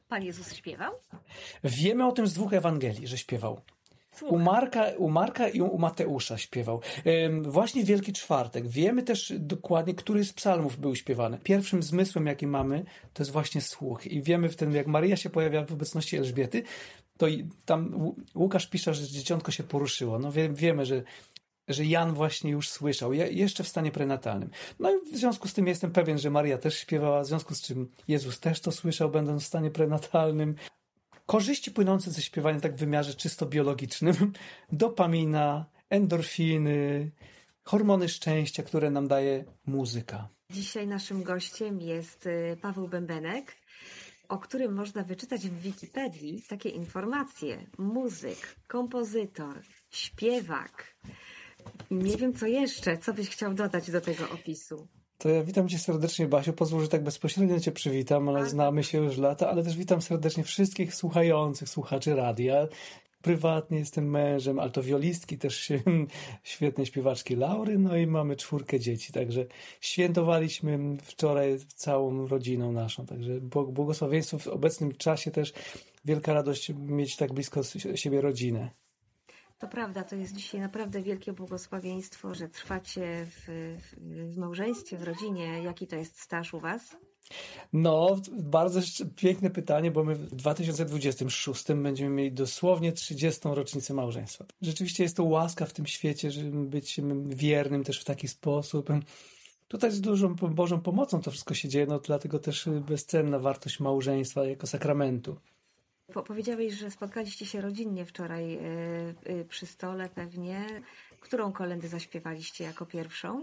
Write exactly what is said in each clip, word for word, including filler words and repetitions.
Pan Jezus śpiewał? Wiemy o tym z dwóch Ewangelii, że śpiewał. U Marka, u Marka i u Mateusza śpiewał. Właśnie Wielki Czwartek. Wiemy też dokładnie, który z psalmów był śpiewany. Pierwszym zmysłem, jaki mamy, to jest właśnie słuch. I wiemy wtedy, jak Maryja się pojawia w obecności Elżbiety, to i tam Łukasz pisze, że dzieciątko się poruszyło. No wie, wiemy, że, że Jan właśnie już słyszał, je, jeszcze w stanie prenatalnym. No i w związku z tym jestem pewien, że Maryja też śpiewała, w związku z czym Jezus też to słyszał, będąc w stanie prenatalnym. Korzyści płynące ze śpiewania tak w wymiarze czysto biologicznym, dopamina, endorfiny, hormony szczęścia, które nam daje muzyka. Dzisiaj naszym gościem jest Paweł Bębenek, o którym można wyczytać w Wikipedii takie informacje. Muzyk, kompozytor, śpiewak. Nie wiem co jeszcze, co byś chciał dodać do tego opisu. To ja witam cię serdecznie, Basiu. Pozwól, że tak bezpośrednio cię przywitam, ale znamy się już lata, ale też witam serdecznie wszystkich słuchających, słuchaczy radia. Prywatnie jestem mężem altowiolistki, też świetnej śpiewaczki Laury, no i mamy czwórkę dzieci, także świętowaliśmy wczoraj całą rodziną naszą, także błogosławieństwo w obecnym czasie też wielka radość mieć tak blisko siebie rodzinę. To prawda, to jest dzisiaj naprawdę wielkie błogosławieństwo, że trwacie w, w, w małżeństwie, w rodzinie. Jaki to jest staż u was? No, bardzo piękne pytanie, bo my w dwa tysiące dwudziestym szóstym będziemy mieli dosłownie trzydziestą rocznicę małżeństwa. Rzeczywiście jest to łaska w tym świecie, żeby być wiernym też w taki sposób. Tutaj z dużą Bożą pomocą to wszystko się dzieje, no dlatego też bezcenna wartość małżeństwa jako sakramentu. Powiedziałeś, że spotkaliście się rodzinnie wczoraj przy stole pewnie. Którą kolędę zaśpiewaliście jako pierwszą?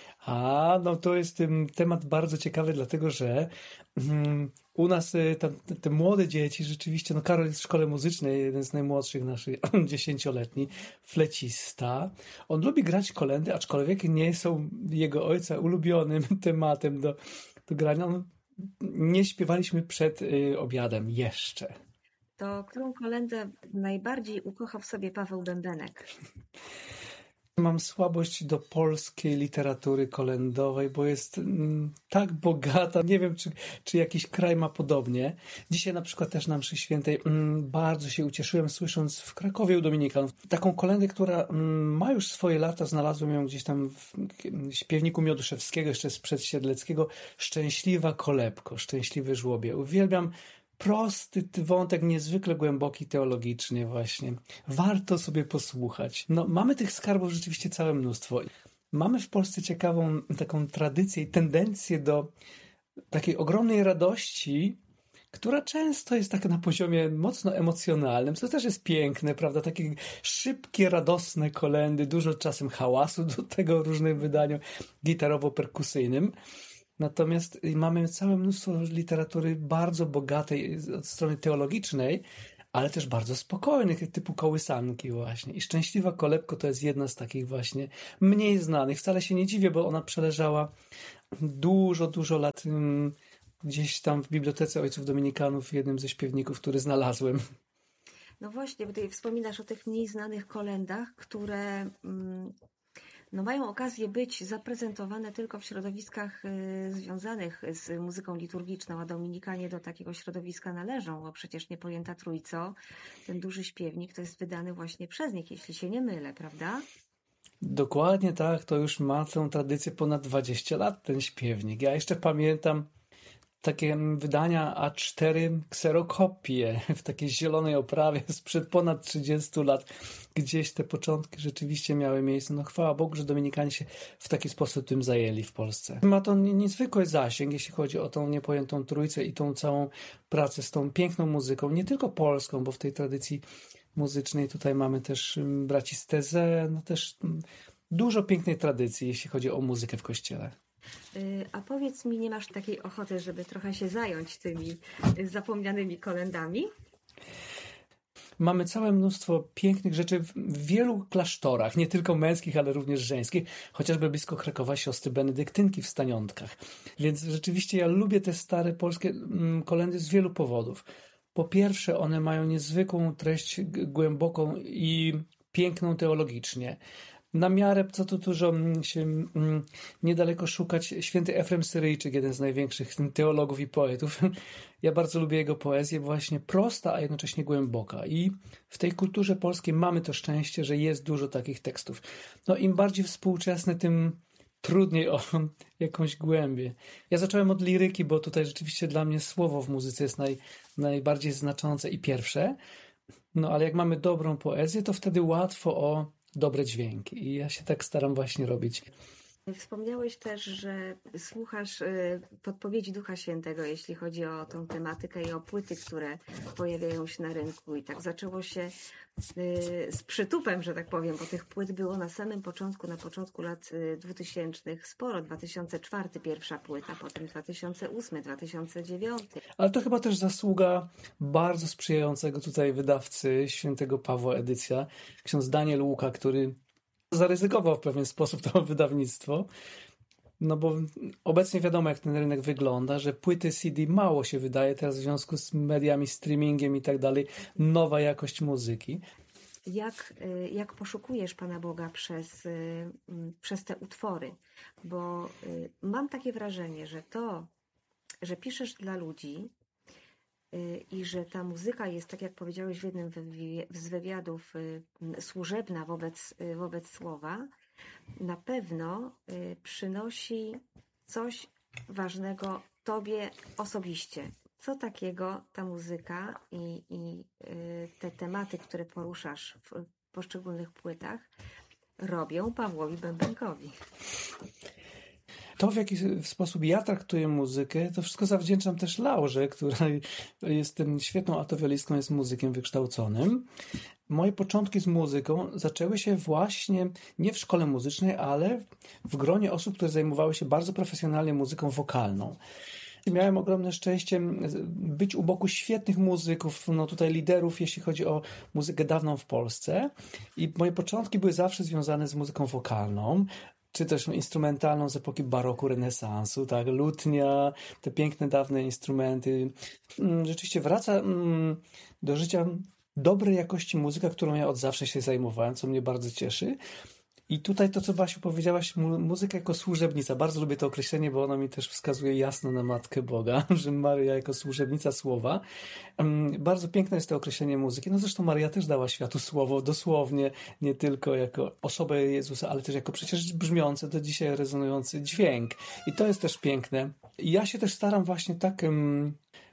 A, no to jest um, temat bardzo ciekawy, dlatego że um, u nas te, te młode dzieci rzeczywiście, no Karol jest w szkole muzycznej, jeden z najmłodszych naszych, dziesięcioletni, flecista. On lubi grać kolędy, aczkolwiek nie są jego ojca ulubionym tematem do, do grania. On, nie śpiewaliśmy przed y, obiadem jeszcze. To którą kolędę najbardziej ukochał w sobie Paweł Bębenek? Mam słabość do polskiej literatury kolędowej, bo jest mm, tak bogata. Nie wiem, czy, czy jakiś kraj ma podobnie. Dzisiaj na przykład też na mszy świętej mm, bardzo się ucieszyłem, słysząc w Krakowie u Dominikanów taką kolędę, która mm, ma już swoje lata. Znalazłem ją gdzieś tam w śpiewniku Mioduszewskiego, jeszcze sprzed Siedleckiego. Szczęśliwa kolebko, szczęśliwy żłobie. Uwielbiam prosty wątek, niezwykle głęboki teologicznie właśnie. Warto sobie posłuchać. No, mamy tych skarbów rzeczywiście całe mnóstwo. Mamy w Polsce ciekawą taką tradycję i tendencję do takiej ogromnej radości, która często jest tak na poziomie mocno emocjonalnym, co też jest piękne, prawda? Takie szybkie, radosne kolędy, dużo czasem hałasu do tego w różnym wydaniu gitarowo-perkusyjnym. Natomiast mamy całe mnóstwo literatury bardzo bogatej od strony teologicznej, ale też bardzo spokojnych, typu kołysanki właśnie. I Szczęśliwa kolebko to jest jedna z takich właśnie mniej znanych. Wcale się nie dziwię, bo ona przeleżała dużo, dużo lat gdzieś tam w Bibliotece Ojców Dominikanów, w jednym ze śpiewników, który znalazłem. No właśnie, bo ty wspominasz o tych mniej znanych kolędach, które... Mm... No mają okazję być zaprezentowane tylko w środowiskach y, związanych z muzyką liturgiczną, a Dominikanie do takiego środowiska należą, bo przecież Niepojęta Trójco, ten duży śpiewnik, to jest wydany właśnie przez nich, jeśli się nie mylę, prawda? Dokładnie tak, to już ma tę tradycję ponad dwadzieścia lat, ten śpiewnik. Ja jeszcze pamiętam takie wydania A cztery kserokopie w takiej zielonej oprawie sprzed ponad trzydziestu lat. Gdzieś te początki rzeczywiście miały miejsce. No chwała Bogu, że Dominikanie się w taki sposób tym zajęli w Polsce. Ma to niezwykły zasięg, jeśli chodzi o tą Niepojętą Trójcę i tą całą pracę z tą piękną muzyką, nie tylko polską, bo w tej tradycji muzycznej tutaj mamy też braci z Teze, no też dużo pięknej tradycji, jeśli chodzi o muzykę w kościele. A powiedz mi, nie masz takiej ochoty, żeby trochę się zająć tymi zapomnianymi kolędami? Mamy całe mnóstwo pięknych rzeczy w wielu klasztorach, nie tylko męskich, ale również żeńskich, chociażby blisko Krakowa siostry benedyktynki w Staniątkach. Więc rzeczywiście ja lubię te stare polskie kolędy z wielu powodów. Po pierwsze, one mają niezwykłą treść głęboką i piękną teologicznie. na miarę, co tu dużo się mm, niedaleko szukać, święty Efrem Syryjczyk, jeden z największych teologów i poetów. Ja bardzo lubię jego poezję, właśnie prosta, a jednocześnie głęboka. I w tej kulturze polskiej mamy to szczęście, że jest dużo takich tekstów. No im bardziej współczesne, tym trudniej o jakąś głębię. Ja zacząłem od liryki, bo tutaj rzeczywiście dla mnie słowo w muzyce jest naj, najbardziej znaczące i pierwsze. No ale jak mamy dobrą poezję, to wtedy łatwo o dobre dźwięki. I ja się tak staram właśnie robić. Wspomniałeś też, że słuchasz y, podpowiedzi Ducha Świętego, jeśli chodzi o tą tematykę i o płyty, które pojawiają się na rynku. I tak zaczęło się y, z przytupem, że tak powiem, bo tych płyt było na samym początku, na początku lat dwutysięcznych sporo. dwa tysiące czwarty pierwsza płyta, potem dwa tysiące ósmy, dwa tysiące dziewiąty. Ale to chyba też zasługa bardzo sprzyjającego tutaj wydawcy Świętego Pawła Edycja, ksiądz Daniel Łuka, który zaryzykował w pewien sposób to wydawnictwo, no bo obecnie wiadomo, jak ten rynek wygląda, że płyty C D mało się wydaje teraz w związku z mediami, streamingiem i tak dalej, nowa jakość muzyki. Jak, jak poszukujesz Pana Boga przez, przez te utwory? Bo mam takie wrażenie, że to, że piszesz dla ludzi i że ta muzyka jest, tak jak powiedziałeś w jednym z wywiadów, służebna wobec, wobec słowa, na pewno przynosi coś ważnego Tobie osobiście. Co takiego ta muzyka i, i te tematy, które poruszasz w poszczególnych płytach, robią Pawłowi Bębenkowi? To, w jaki sposób ja traktuję muzykę, to wszystko zawdzięczam też Laurze, która jest świetną altowiolistką, jest muzykiem wykształconym. Moje początki z muzyką zaczęły się właśnie nie w szkole muzycznej, ale w gronie osób, które zajmowały się bardzo profesjonalnie muzyką wokalną. Miałem ogromne szczęście być u boku świetnych muzyków, no tutaj liderów, jeśli chodzi o muzykę dawną w Polsce. I moje początki były zawsze związane z muzyką wokalną, czy też instrumentalną z epoki baroku, renesansu, tak, lutnia, te piękne, dawne instrumenty. Rzeczywiście wraca do życia dobrej jakości muzyka, którą ja od zawsze się zajmowałem, co mnie bardzo cieszy. I tutaj to, co Basiu powiedziałaś, mu- muzyka jako służebnica. Bardzo lubię to określenie, bo ono mi też wskazuje jasno na Matkę Boga, że Maryja jako służebnica słowa. Um, bardzo piękne jest to określenie muzyki. No zresztą Maryja też dała światu słowo, dosłownie, nie tylko jako osobę Jezusa, ale też jako przecież brzmiący do dzisiaj rezonujący dźwięk. I to jest też piękne. I ja się też staram właśnie tak... Um,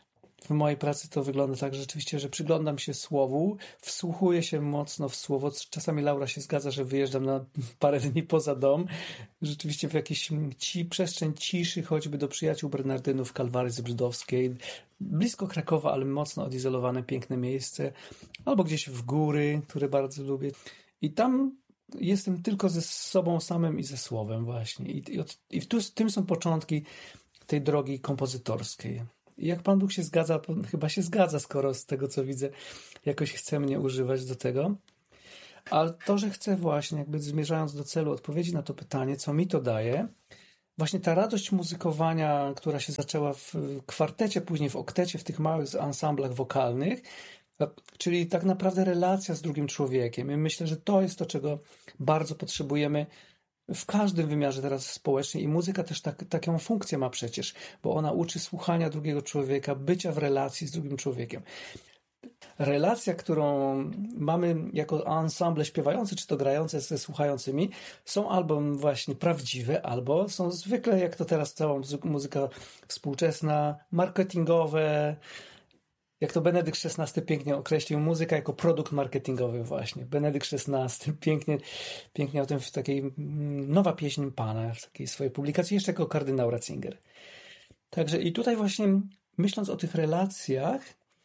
w mojej pracy to wygląda tak rzeczywiście, że przyglądam się słowu, wsłuchuję się mocno w słowo. Czasami Laura się zgadza, że wyjeżdżam na parę dni poza dom. Rzeczywiście w jakieś ci, przestrzeń ciszy, choćby do przyjaciół Bernardynów, Kalwarii Zebrzydowskiej, blisko Krakowa, ale mocno odizolowane, piękne miejsce. Albo gdzieś w góry, które bardzo lubię. I tam jestem tylko ze sobą samym i ze słowem właśnie. I, i, od, i tu, tym są początki tej drogi kompozytorskiej. I jak Pan Bóg się zgadza, chyba się zgadza, skoro z tego, co widzę, jakoś chce mnie używać do tego. Ale to, że chcę właśnie, jakby zmierzając do celu odpowiedzi na to pytanie, co mi to daje, właśnie ta radość muzykowania, która się zaczęła w kwartecie, później w oktecie, w tych małych ansamblach wokalnych, czyli tak naprawdę relacja z drugim człowiekiem. I myślę, że to jest to, czego bardzo potrzebujemy w każdym wymiarze teraz społecznie i muzyka też tak, taką funkcję ma przecież, bo ona uczy słuchania drugiego człowieka, bycia w relacji z drugim człowiekiem. Relacja, którą mamy jako ensemble śpiewający, czy to grające ze słuchającymi, są albo właśnie prawdziwe, albo są zwykle, jak to teraz cała muzyka współczesna, marketingowe. Jak to Benedykt szesnasty pięknie określił, muzyka jako produkt marketingowy właśnie. Benedykt szesnasty pięknie, pięknie o tym w takiej Nowa pieśń Pana, w takiej swojej publikacji, jeszcze jako kardynał Ratzinger. Także i tutaj właśnie myśląc o tych relacjach,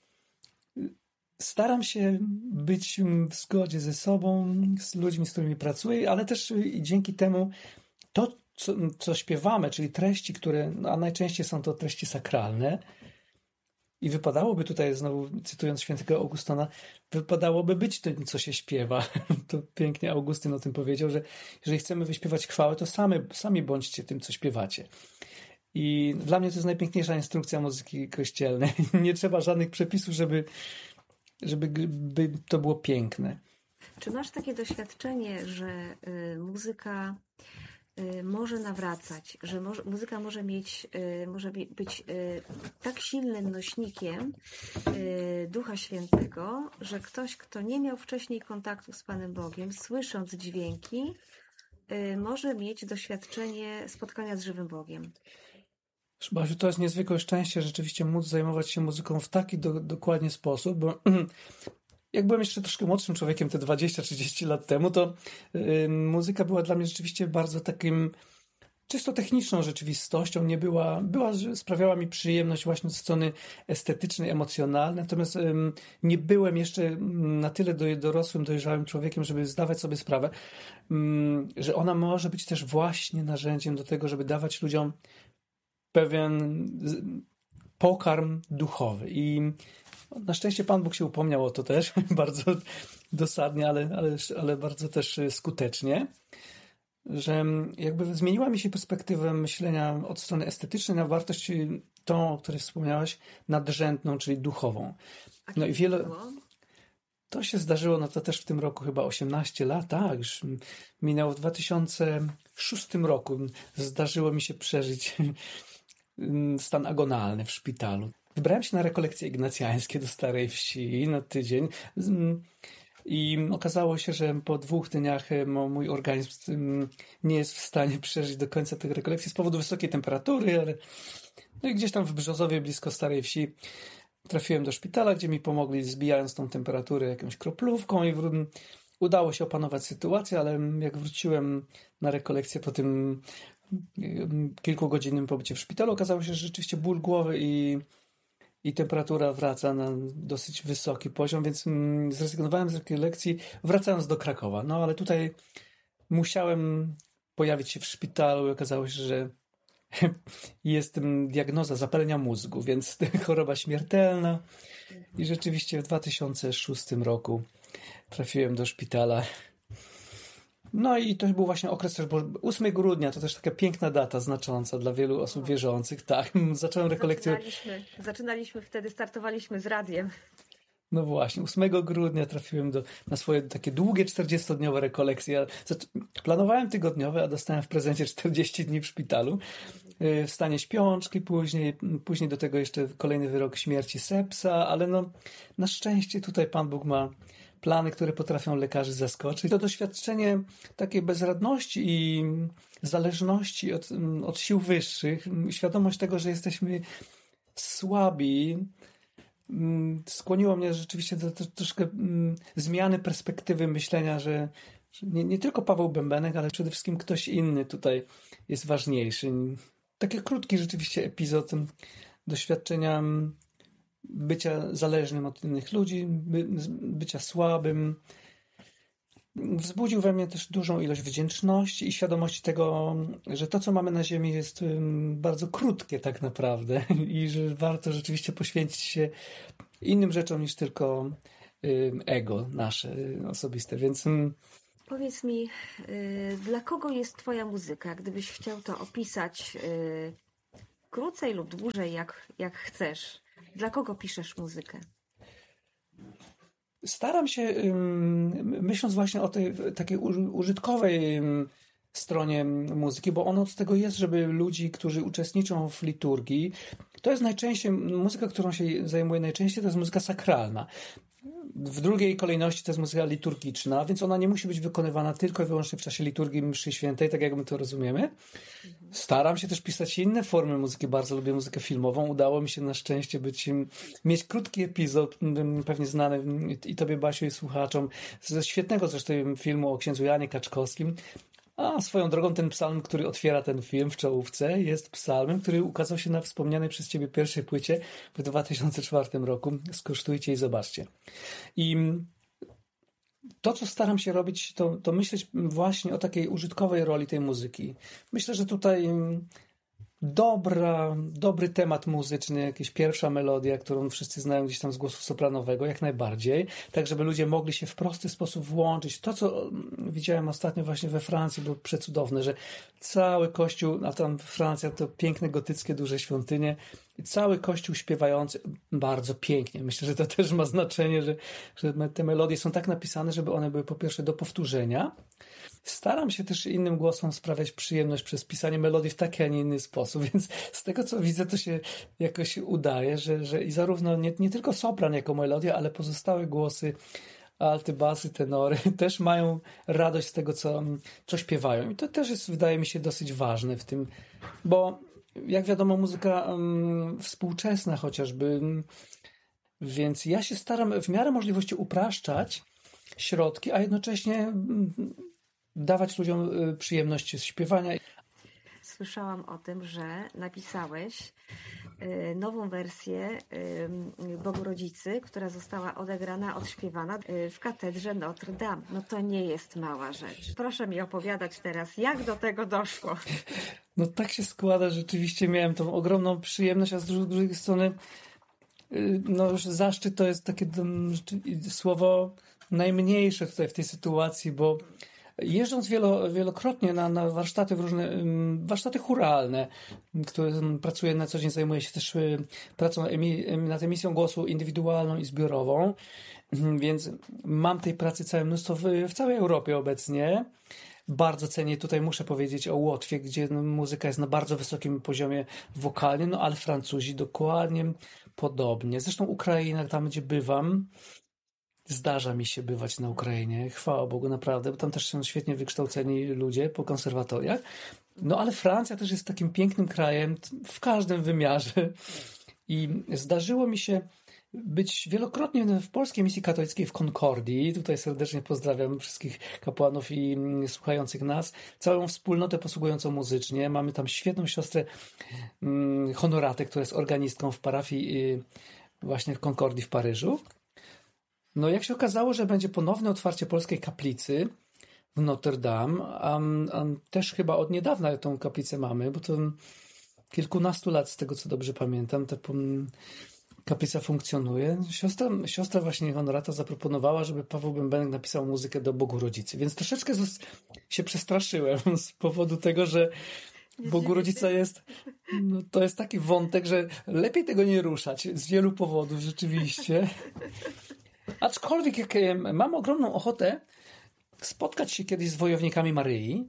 staram się być w zgodzie ze sobą, z ludźmi, z którymi pracuję, ale też dzięki temu to, co, co śpiewamy, czyli treści, które, a najczęściej są to treści sakralne, i wypadałoby tutaj, znowu cytując świętego Augustona, wypadałoby być tym, co się śpiewa. To pięknie Augustyn o tym powiedział, że jeżeli chcemy wyśpiewać chwałę, to sami, sami bądźcie tym, co śpiewacie. I dla mnie to jest najpiękniejsza instrukcja muzyki kościelnej. Nie trzeba żadnych przepisów, żeby, żeby by to było piękne. Czy masz takie doświadczenie, że y, muzyka y, może nawracać, że może, muzyka może mieć, y, może bi- być y, tak silnym nośnikiem y, Ducha Świętego, że ktoś, kto nie miał wcześniej kontaktu z Panem Bogiem, słysząc dźwięki, y, może mieć doświadczenie spotkania z żywym Bogiem? Basiu, to jest niezwykłe szczęście rzeczywiście móc zajmować się muzyką w taki do, dokładnie sposób, bo jak byłem jeszcze troszkę młodszym człowiekiem, te dwadzieścia trzydzieści lat temu, to y, muzyka była dla mnie rzeczywiście bardzo takim czysto techniczną rzeczywistością. Nie była, była, że sprawiała mi przyjemność właśnie ze strony estetycznej, emocjonalnej, natomiast y, nie byłem jeszcze na tyle do, dorosłym, dojrzałym człowiekiem, żeby zdawać sobie sprawę, y, że ona może być też właśnie narzędziem do tego, żeby dawać ludziom pewien pokarm duchowy. I na szczęście Pan Bóg się upomniał o to też, bardzo dosadnie, ale, ale, ale bardzo też skutecznie, że jakby zmieniła mi się perspektywa myślenia od strony estetycznej na wartość tą, o której wspomniałaś, nadrzędną, czyli duchową. No i wiele... To się zdarzyło, no to też w tym roku chyba osiemnaście lat, tak, już minęło w dwa tysiące szóstym roku. Zdarzyło mi się przeżyć stan agonalny w szpitalu. Wybrałem się na rekolekcje ignacjańskie do Starej Wsi na tydzień i okazało się, że po dwóch dniach mój organizm nie jest w stanie przeżyć do końca tych rekolekcji z powodu wysokiej temperatury, ale no i gdzieś tam w Brzozowie blisko Starej Wsi trafiłem do szpitala, gdzie mi pomogli, zbijając tą temperaturę jakąś kroplówką i w... udało się opanować sytuację, ale jak wróciłem na rekolekcję po tym kilkugodzinnym pobycie w szpitalu, okazało się, że rzeczywiście ból głowy i, i temperatura wraca na dosyć wysoki poziom, więc zrezygnowałem z rekolekcji, wracając do Krakowa. No ale tutaj musiałem pojawić się w szpitalu i okazało się, że jest diagnoza zapalenia mózgu, więc choroba śmiertelna. I rzeczywiście w dwa tysiące szóstym roku trafiłem do szpitala. No i to był właśnie okres też, bo ósmego grudnia to też taka piękna data, znacząca dla wielu osób wierzących. Tak, zacząłem rekolekcję. Zaczynaliśmy, zaczynaliśmy wtedy, startowaliśmy z radiem. No właśnie, ósmego grudnia trafiłem do, na swoje takie długie czterdziestodniowe rekolekcje. Planowałem tygodniowe, a dostałem w prezencie czterdzieści dni w szpitalu. W stanie śpiączki, później, później do tego jeszcze kolejny wyrok śmierci sepsa, ale no na szczęście tutaj Pan Bóg ma plany, które potrafią lekarzy zaskoczyć. To doświadczenie takiej bezradności i zależności od, od sił wyższych, świadomość tego, że jesteśmy słabi, skłoniło mnie rzeczywiście do, do troszkę zmiany perspektywy myślenia, że nie, nie tylko Paweł Bębenek, ale przede wszystkim ktoś inny tutaj jest ważniejszy. Taki krótki rzeczywiście epizod doświadczenia bycia zależnym od innych ludzi, by, bycia słabym. Wzbudził we mnie też dużą ilość wdzięczności i świadomości tego, że to, co mamy na ziemi, jest bardzo krótkie tak naprawdę i że warto rzeczywiście poświęcić się innym rzeczom niż tylko ego nasze osobiste. Więc powiedz mi, yy, dla kogo jest Twoja muzyka? Gdybyś chciał to opisać yy, krócej lub dłużej, jak, jak chcesz. Dla kogo piszesz muzykę? Staram się, myśląc właśnie o tej takiej użytkowej stronie muzyki, bo ono od tego jest, żeby ludzi, którzy uczestniczą w liturgii, to jest najczęściej, muzyka, którą się zajmuję najczęściej, to jest muzyka sakralna. W drugiej kolejności to jest muzyka liturgiczna, więc ona nie musi być wykonywana tylko i wyłącznie w czasie liturgii mszy świętej, tak jak my to rozumiemy. Staram się też pisać inne formy muzyki, bardzo lubię muzykę filmową. Udało mi się na szczęście być, mieć krótki epizod, pewnie znany i Tobie, Basiu, i słuchaczom, ze świetnego zresztą filmu o księdzu Janie Kaczkowskim. A swoją drogą ten psalm, który otwiera ten film w czołówce, jest psalmem, który ukazał się na wspomnianej przez Ciebie pierwszej płycie w dwa tysiące czwartym roku. Skosztujcie i zobaczcie. I to, co staram się robić, to, to myśleć właśnie o takiej użytkowej roli tej muzyki. Myślę, że tutaj dobra, dobry temat muzyczny, jakaś pierwsza melodia, którą wszyscy znają gdzieś tam z głosu sopranowego, jak najbardziej, tak żeby ludzie mogli się w prosty sposób włączyć. To, co widziałem ostatnio właśnie we Francji, było przecudowne, że cały kościół, a tam Francja to piękne, gotyckie, duże świątynie, i cały kościół śpiewający bardzo pięknie. Myślę, że to też ma znaczenie, że, że te melodie są tak napisane, żeby one były po pierwsze do powtórzenia. Staram się też innym głosom sprawiać przyjemność przez pisanie melodii w taki, a nie inny sposób, więc z tego, co widzę, to się jakoś udaje, że, że i zarówno nie, nie tylko sopran jako melodia, ale pozostałe głosy, alty, basy, tenory też mają radość z tego, co, co śpiewają. I to też jest, wydaje mi się, dosyć ważne w tym, bo jak wiadomo, muzyka um, współczesna chociażby, więc ja się staram w miarę możliwości upraszczać środki, a jednocześnie um, dawać ludziom przyjemność z śpiewania. Słyszałam o tym, że napisałeś nową wersję Bogu Rodzicy, która została odegrana, odśpiewana w katedrze Notre Dame. No to nie jest mała rzecz. Proszę mi opowiadać teraz, jak do tego doszło. No tak się składa, rzeczywiście miałem tą ogromną przyjemność, a z drugiej strony no już zaszczyt to jest takie słowo najmniejsze tutaj w tej sytuacji, bo jeżdżąc wielo, wielokrotnie na, na warsztaty w różne warsztaty chóralne, które pracuję na co dzień, zajmuję się też pracą nad emisją głosu indywidualną i zbiorową, więc mam tej pracy całe mnóstwo w, w całej Europie obecnie. Bardzo cenię, tutaj muszę powiedzieć o Łotwie, gdzie muzyka jest na bardzo wysokim poziomie wokalnym, no ale Francuzi dokładnie podobnie. Zresztą Ukraina, tam gdzie bywam, zdarza mi się bywać na Ukrainie, chwała Bogu, naprawdę, bo tam też są świetnie wykształceni ludzie po konserwatoriach. No ale Francja też jest takim pięknym krajem w każdym wymiarze i zdarzyło mi się być wielokrotnie w polskiej misji katolickiej w Concordii. Tutaj serdecznie pozdrawiam wszystkich kapłanów i słuchających nas, całą wspólnotę posługującą muzycznie. Mamy tam świetną siostrę Honoratę, która jest organistką w parafii właśnie w Concordii w Paryżu. No jak się okazało, że będzie ponowne otwarcie polskiej kaplicy w Notre Dame, a, a też chyba od niedawna tą kaplicę mamy, bo to kilkunastu lat z tego, co dobrze pamiętam, ta kaplica funkcjonuje. Siostra, siostra właśnie Honorata zaproponowała, żeby Paweł Bębenek napisał muzykę do Bogu Rodzicy, więc troszeczkę się przestraszyłem z powodu tego, że Bogu Rodzica jest, no to jest taki wątek, że lepiej tego nie ruszać z wielu powodów rzeczywiście. Aczkolwiek jak mam ogromną ochotę spotkać się kiedyś z wojownikami Maryi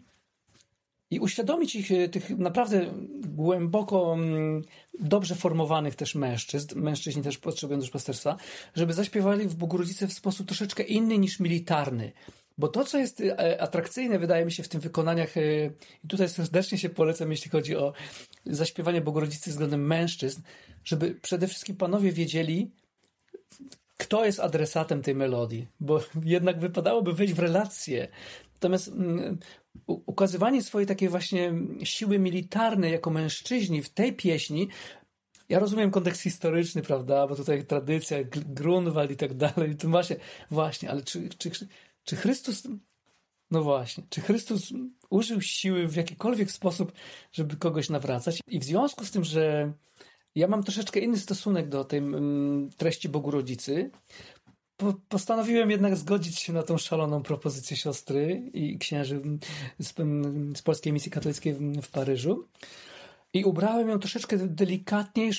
i uświadomić ich, tych naprawdę głęboko dobrze formowanych też mężczyzn, mężczyźni też potrzebują duszpasterstwa, żeby zaśpiewali w Bogu Rodzicy w sposób troszeczkę inny niż militarny. Bo to, co jest atrakcyjne, wydaje mi się w tym wykonaniach, i tutaj serdecznie się polecam, jeśli chodzi o zaśpiewanie Bogu Rodzicy względem mężczyzn, żeby przede wszystkim panowie wiedzieli, kto jest adresatem tej melodii, bo jednak wypadałoby wejść w relację. Natomiast um, ukazywanie swojej takiej właśnie siły militarnej jako mężczyźni w tej pieśni, ja rozumiem kontekst historyczny, prawda, bo tutaj tradycja, Grunwald i tak dalej, to właśnie, właśnie, ale czy, czy, czy Chrystus, no właśnie, czy Chrystus użył siły w jakikolwiek sposób, żeby kogoś nawracać? I w związku z tym, że ja mam troszeczkę inny stosunek do tej um, treści Bogu Rodzicy. Po, postanowiłem jednak zgodzić się na tą szaloną propozycję siostry i księży z, z Polskiej Misji Katolickiej w, w Paryżu. I ubrałem ją troszeczkę delikatniejszą